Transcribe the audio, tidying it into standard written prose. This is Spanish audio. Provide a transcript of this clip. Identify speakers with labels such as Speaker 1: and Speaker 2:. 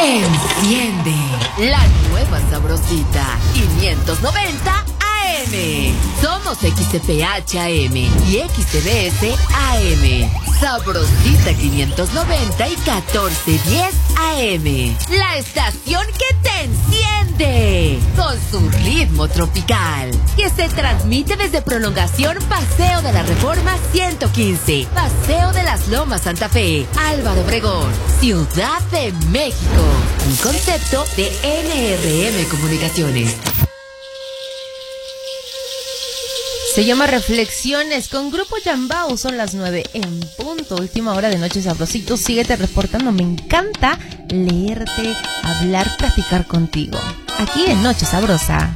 Speaker 1: Enciende la nueva sabrosita 590 AM. Somos XTPH AM y XTBS AM. Sabrosita 590 y 1410 AM. La estación que te enciende con su ritmo tropical, que se transmite desde Prolongación Paseo de la Reforma 115, Paseo de las Lomas Santa Fe, Álvaro Obregón, Ciudad de México. Un concepto de NRM Comunicaciones.
Speaker 2: Se llama Reflexiones con Grupo Yambao. Son las 9 en punto. Última hora de Noche Sabrosito. Síguete reportando. Me encanta leerte, hablar, platicar contigo. Aquí en Noche Sabrosa.